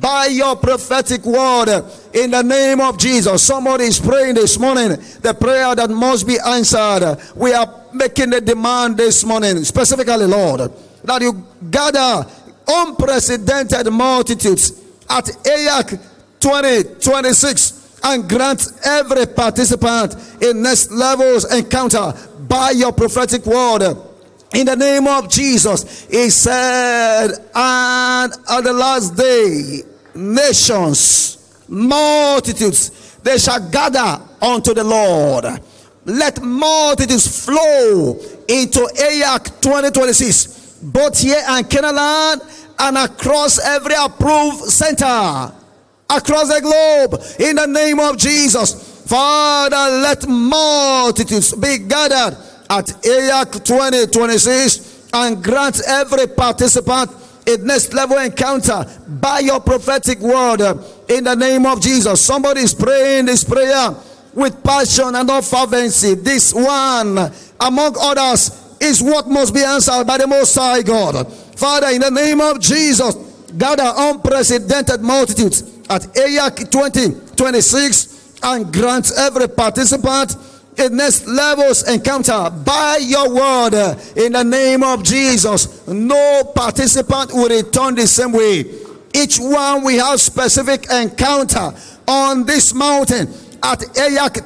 by your prophetic word in the name of Jesus. Somebody is praying this morning the prayer that must be answered. We are making the demand this morning, specifically, Lord, that you gather unprecedented multitudes at AYAC 2026 and grant every participant in next level's encounter by your prophetic word. In the name of Jesus, he said, and at the last day, nations, multitudes, they shall gather unto the Lord. Let multitudes flow into AYAC 2026, both here and Canaan and across every approved center, across the globe, in the name of Jesus. Father, let multitudes be gathered at AYAC 2026 and grant every participant a next level encounter by your prophetic word in the name of Jesus. Somebody is praying this prayer with passion and not fervency. This one, among others, is what must be answered by the Most High God. Father, in the name of Jesus, gather unprecedented multitudes at AYAC 2026 and grant every participant a next level's encounter by your word in the name of Jesus. No participant will return the same way. Each one will have specific encounter on this mountain at AYAC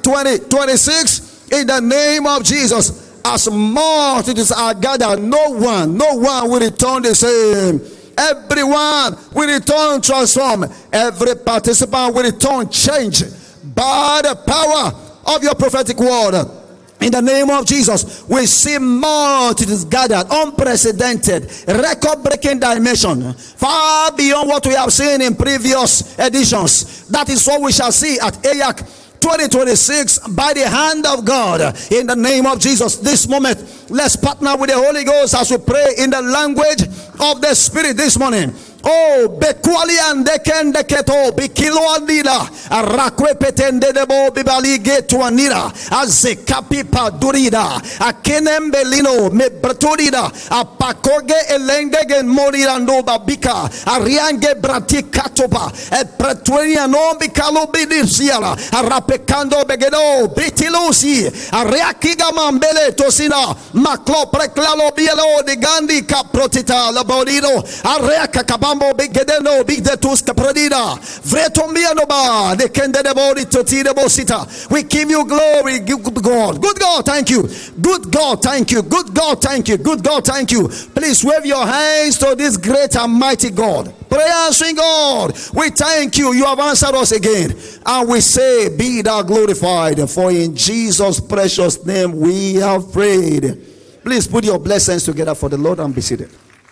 2026 in the name of Jesus. As multitudes are gathered, no one will return the same. Everyone will return transformed. Every participant will return changed by the power of your prophetic word. In the name of Jesus, we see multitudes gathered, unprecedented, record-breaking dimension, far beyond what we have seen in previous editions. That is what we shall see at AYAC 2026 by the hand of God. In the name of Jesus, this moment, let's partner with the Holy Ghost as we pray in the language of the Spirit this morning. Oh, bekwali andeken deketo bikilo andila arakwe petende debo bibalige tuanira azekapi padurida akenembelino me bratodida apakoge elengege morirando babika ariange bratikatoba e pretuenia no bikalo bidisiala arapekando begeno britilusi ariakiga mambele tosina maklo preklalo bielo de gandi kaprotita laborido ariaka kabam begedeno bigdetus kapradina vretombiano ba de kendebori totidebo sita. We give you glory, good God, thank you, good God, thank you, good God, thank you, good God, thank you. Please wave your hands to this great and mighty God, prayer answering God. We thank you, you have answered us again, and we say, be thou glorified, for in Jesus' precious name we have prayed. Please put your blessings together for the Lord and be seated.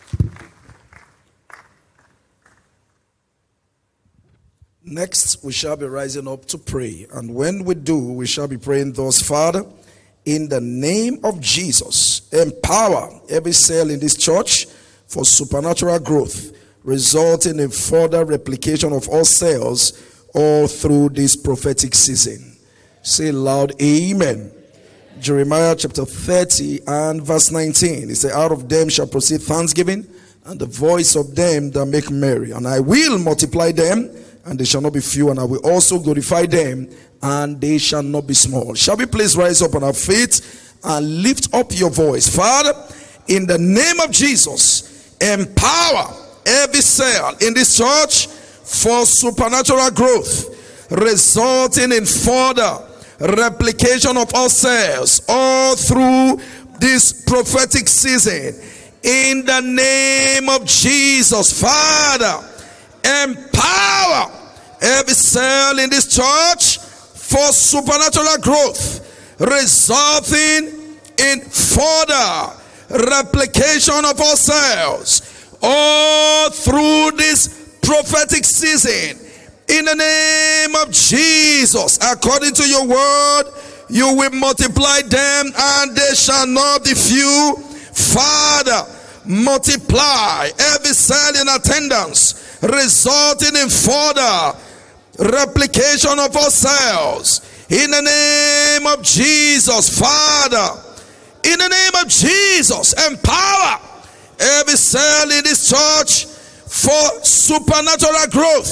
Next, we shall be rising up to pray. And when we do, we shall be praying thus: Father, in the name of Jesus, empower every cell in this church for supernatural growth, resulting in further replication of all cells all through this prophetic season. Say loud, amen. Jeremiah chapter 30 and verse 19. It says, out of them shall proceed thanksgiving and the voice of them that make merry. And I will multiply them, and they shall not be few, and I will also glorify them, and they shall not be small. Shall we please rise up on our feet and lift up your voice? Father, in the name of Jesus, empower every cell in this church for supernatural growth, resulting in further replication of our cells all through this prophetic season. In the name of Jesus, Father, empower every cell in this church for supernatural growth, resulting in further replication of our cells all through this prophetic season. In the name of Jesus, according to your word, you will multiply them and they shall not be few. Father, multiply every cell in attendance, resulting in further replication of our cells. In the name of Jesus, Father, in the name of Jesus, empower every cell in this church for supernatural growth,